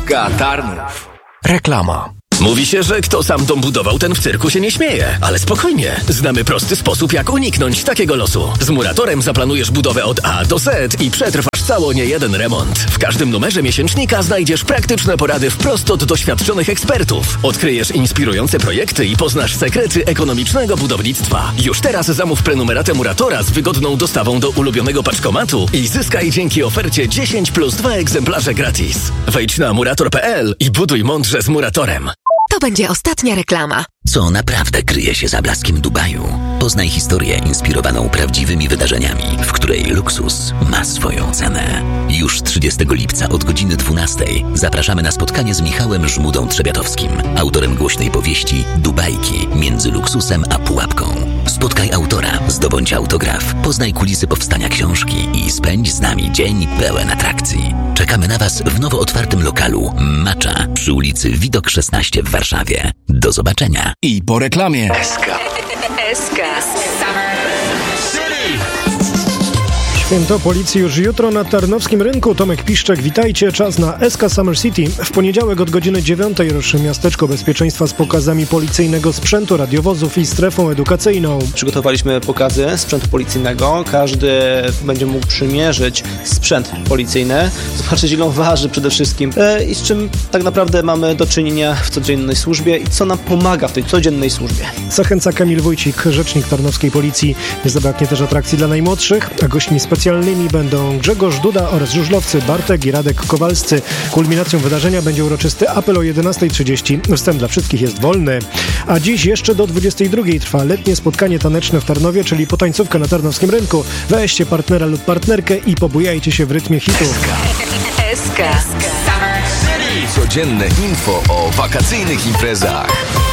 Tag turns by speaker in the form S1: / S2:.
S1: SK Tarnów.
S2: Reklama.
S3: Mówi się, że kto sam dom budował, ten w cyrku się nie śmieje. Ale spokojnie, znamy prosty sposób, jak uniknąć takiego losu. Z Muratorem zaplanujesz budowę od A do Z i przetrwasz cało niejeden remont. W każdym numerze miesięcznika znajdziesz praktyczne porady wprost od doświadczonych ekspertów. Odkryjesz inspirujące projekty i poznasz sekrety ekonomicznego budownictwa. Już teraz zamów prenumeratę Muratora z wygodną dostawą do ulubionego paczkomatu i zyskaj dzięki ofercie 10 plus 2 egzemplarze gratis. Wejdź na murator.pl i buduj mądrze z Muratorem.
S4: To będzie ostatnia reklama.
S5: Co naprawdę kryje się za blaskiem Dubaju? Poznaj historię inspirowaną prawdziwymi wydarzeniami, w której luksus ma swoją cenę. Już 30 lipca od godziny 12 zapraszamy na spotkanie z Michałem Żmudą-Trzebiatowskim, autorem głośnej powieści Dubajki między luksusem a pułapką. Spotkaj autora, zdobądź autograf, poznaj kulisy powstania książki i spędź z nami dzień pełen atrakcji. Czekamy na Was w nowo otwartym lokalu Macza przy ulicy Widok 16 w Warszawie. Do zobaczenia.
S2: I po reklamie.
S4: SK.
S6: Święto Policji już jutro na Tarnowskim Rynku. Tomek Piszczek, witajcie. Czas na SK Summer City. W poniedziałek od godziny 9 ruszy miasteczko bezpieczeństwa z pokazami policyjnego sprzętu, radiowozów i strefą edukacyjną.
S7: Przygotowaliśmy pokazy sprzętu policyjnego. Każdy będzie mógł przymierzyć sprzęt policyjny, zobaczyć ile on waży przede wszystkim i z czym tak naprawdę mamy do czynienia w codziennej służbie i co nam pomaga w tej codziennej służbie.
S6: Zachęca Kamil Wójcik, rzecznik Tarnowskiej Policji. Nie zabraknie też atrakcji dla najmłodszych, a gośćmi specjalnymi będą Grzegorz Duda oraz żużlowcy Bartek i Radek Kowalscy. Kulminacją wydarzenia będzie uroczysty apel o 11:30. Wstęp dla wszystkich jest wolny. A dziś jeszcze do 22:00 trwa letnie spotkanie taneczne w Tarnowie, czyli potańcówka na Tarnowskim Rynku. Weźcie partnera lub partnerkę i pobujajcie się w rytmie hitów.
S4: SK.
S1: Codzienne info o wakacyjnych imprezach.